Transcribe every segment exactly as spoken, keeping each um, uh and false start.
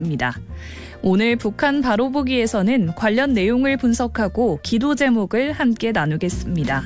입니다. 오늘 북한 바로보기에서는 관련 내용을 분석하고 기도 제목을 함께 나누겠습니다.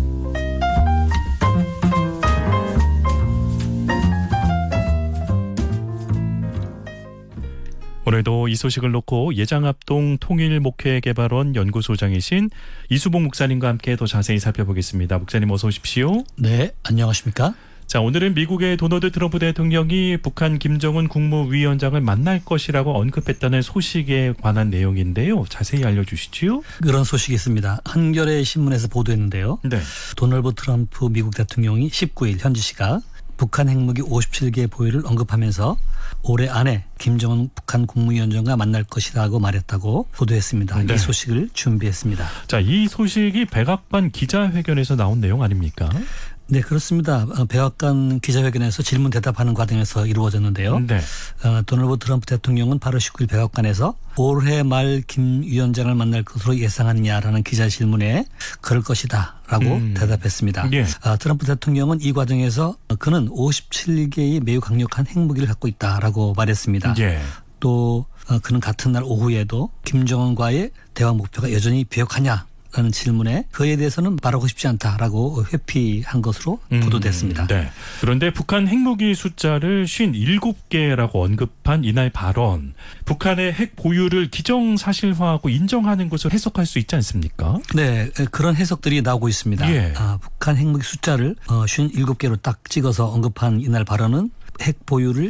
오늘도 이 소식을 놓고 예장합동 통일목회개발원 연구소장이신 이수봉 목사님과 함께 더 자세히 살펴보겠습니다. 목사님 어서 오십시오. 네, 안녕하십니까? 자, 오늘은 미국의 도널드 트럼프 대통령이 북한 김정은 국무위원장을 만날 것이라고 언급했다는 소식에 관한 내용인데요. 자세히 알려주시지요. 그런 소식이 있습니다. 한겨레 신문에서 보도했는데요. 네. 도널드 트럼프 미국 대통령이 십구 일 현지 시각 북한 핵무기 오십칠 개 보유를 언급하면서 올해 안에 김정은 북한 국무위원장과 만날 것이라고 말했다고 보도했습니다. 네. 이 소식을 준비했습니다. 자, 이 소식이 백악관 기자회견에서 나온 내용 아닙니까? 네, 그렇습니다. 백악관 기자회견에서 질문 대답하는 과정에서 이루어졌는데요. 네. 어, 도널드 트럼프 대통령은 팔월 십구일 백악관에서 올해 말 김 위원장을 만날 것으로 예상하느냐라는 기자 질문에 그럴 것이다 라고 음. 대답했습니다. 예. 어, 트럼프 대통령은 이 과정에서 그는 오십칠 개의 매우 강력한 핵무기를 갖고 있다라고 말했습니다. 예. 또 어, 그는 같은 날 오후에도 김정은과의 대화 목표가 여전히 비핵화냐 라는 질문에 그에 대해서는 말하고 싶지 않다라고 회피한 것으로 음, 보도됐습니다. 네. 그런데 북한 핵무기 숫자를 오십칠 개라고 언급한 이날 발언, 북한의 핵 보유를 기정사실화하고 인정하는 것으로 해석할 수 있지 않습니까? 네, 그런 해석들이 나오고 있습니다. 예. 아, 북한 핵무기 숫자를 오십칠 개로 딱 찍어서 언급한 이날 발언은 핵 보유를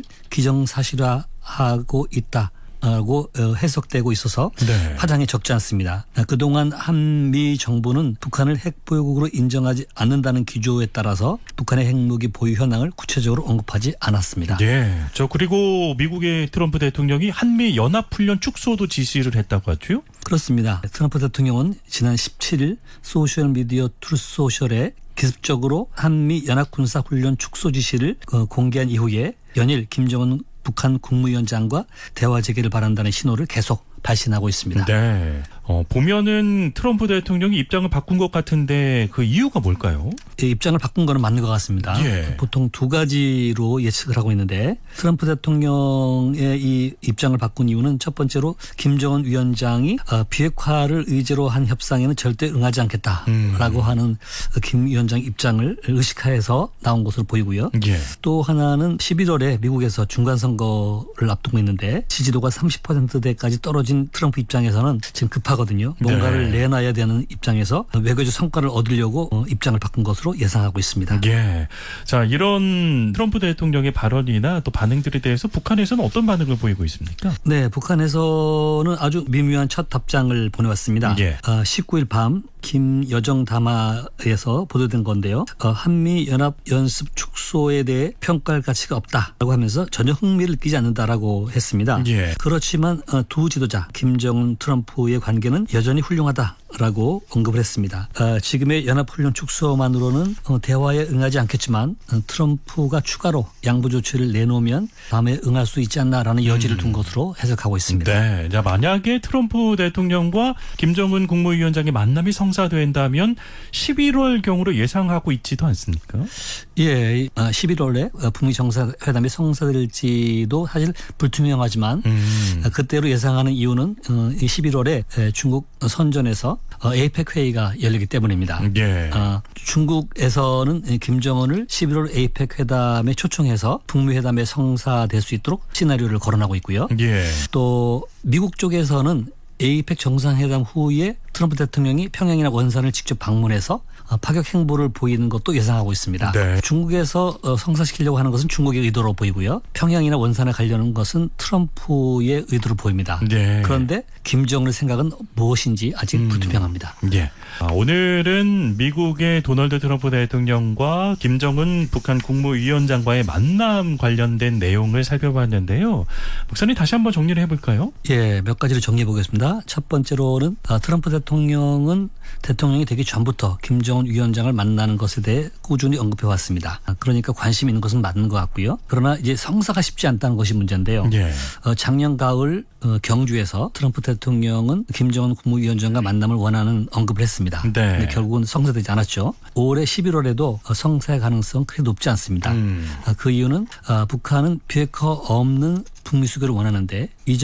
기정사실화하고 있다 라고 해석되고 있어서 네. 파장이 적지 않습니다. 그동안 한미 정부는 북한을 핵보유국으로 인정하지 않는다는 기조에 따라서 북한의 핵무기 보유 현황을 구체적으로 언급하지 않았습니다. 네. 저 그리고 미국의 트럼프 대통령이 한미 연합훈련 축소도 지시를 했다고 하죠? 그렇습니다. 트럼프 대통령은 지난 십칠 일 소셜미디어 트루소셜에 기습적으로 한미 연합군사훈련 축소 지시를 공개한 이후에 연일 김정은 북한 국무위원장과 대화 재개를 바란다는 신호를 계속 발신하고 있습니다. 네. 어, 보면은 트럼프 대통령이 입장을 바꾼 것 같은데 그 이유가 뭘까요? 예, 입장을 바꾼 거는 맞는 것 같습니다. 예. 보통 두 가지로 예측을 하고 있는데 트럼프 대통령의 이 입장을 바꾼 이유는 첫 번째로 김정은 위원장이 비핵화를 의제로 한 협상에는 절대 응하지 않겠다라고 음. 하는 김 위원장 입장을 의식하여서 나온 것으로 보이고요. 예. 또 하나는 십일월에 미국에서 중간선거를 앞두고 있는데 지지도가 삼십 퍼센트대까지 떨어진 트럼프 입장에서는 지금 급하거든요. 뭔가를 네. 내놔야 되는 입장에서 외교적 성과를 얻으려고 입장을 바꾼 것으로 예상하고 있습니다. 예. 자, 이런 트럼프 대통령의 발언이나 또 반응들에 대해서 북한에서는 어떤 반응을 보이고 있습니까? 네, 북한에서는 아주 미묘한 첫 답장을 보내왔습니다. 예. 어, 십구 일 밤 김여정 담화에서 보도된 건데요. 어, 한미 연합 연습 축소에 대해 평가할 가치가 없다라고 하면서 전혀 흥미를 끼지 않는다라고 했습니다. 예. 그렇지만 어, 두 지도자 김정은 트럼프의 관계는 여전히 훌륭하다라고 언급을 했습니다. 어, 지금의 연합훈련 축소만으로는 어, 대화에 응하지 않겠지만 어, 트럼프가 추가로 양보 조치를 내놓으면 다음에 응할 수 있지 않나라는 여지를 둔 것으로 해석하고 있습니다. 네, 자, 만약에 트럼프 대통령과 김정은 국무위원장의 만남이 성사된다면 십일월경으로 예상하고 있지도 않습니까? 예, 십일월에 북미 정상회담이 성사될지도 사실 불투명하지만 음. 그때로 예상하는 이유는 십일월에 중국 선전에서 에이펙 회의가 열리기 때문입니다. 예. 중국에서는 김정은을 십일월 에이펙 회담에 초청해서 북미 회담에 성사될 수 있도록 시나리오를 거론하고 있고요. 예. 또 미국 쪽에서는 에이펙 정상회담 후에 트럼프 대통령이 평양이나 원산을 직접 방문해서 파격 행보를 보이는 것도 예상하고 있습니다. 네. 중국에서 성사시키려고 하는 것은 중국의 의도로 보이고요. 평양이나 원산에 가려는 것은 트럼프의 의도로 보입니다. 네. 그런데 김정은의 생각은 무엇인지 아직 음. 불투명합니다. 예. 아, 오늘은 미국의 도널드 트럼프 대통령과 김정은 북한 국무위원장과의 만남 관련된 내용을 살펴봤는데요. 목사님 다시 한번 정리를 해볼까요? 예, 몇 가지를 정리해 보겠습니다. 첫 번째로는 트럼프 대통령 대통령은 대통령이 되기 전부터 김정은 위원장을 만나는 것에 대해 꾸준히 언급해 왔습니다. 그러니까 관심 있는 것은 맞는 것 같고요. 그러나 이제 성사가 쉽지 않다는 것이 문제인데요. 예. 어, 작년 가을 어, 경주에서 트럼프 대통령은 김정은 국무위원장과 만남을 원하는 언급을 했습니다. 네. 근데 결국은 성사되지 않았죠. 올해 십일월에도 성사의 가능성 크게 높지 않습니다. 음. 그 이유는 북한은 비핵화 없는 북미 수교를 원하는데 이전